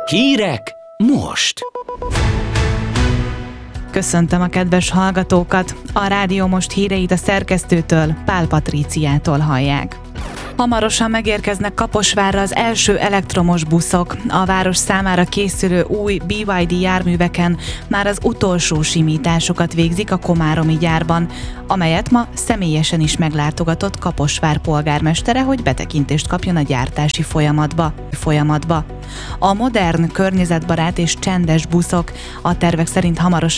Hírek most! Köszöntöm a kedves hallgatókat! A Rádió Most híreit a szerkesztőtől, Pál Patríciától hallják. Hamarosan megérkeznek Kaposvárra az első elektromos buszok. A város számára készülő új BYD járműveken már az utolsó simításokat végzik a komáromi gyárban, amelyet ma személyesen is meglátogatott Kaposvár polgármestere, hogy betekintést kapjon a gyártási folyamatba. A modern, környezetbarát és csendes buszok a tervek szerint hamarosan